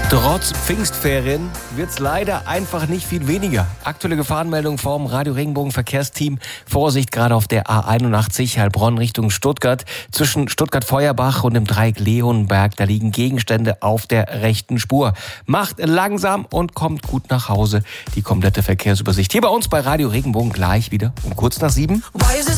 Trotz Pfingstferien wird's leider einfach nicht viel weniger. Aktuelle Gefahrenmeldung vom Radio Regenbogen Verkehrsteam. Vorsicht gerade auf der A81 Heilbronn Richtung Stuttgart. Zwischen Stuttgart-Feuerbach und dem Dreieck Leonberg, da liegen Gegenstände auf der rechten Spur. Macht langsam und kommt gut nach Hause. Die komplette Verkehrsübersicht hier bei uns bei Radio Regenbogen gleich wieder um kurz nach 7.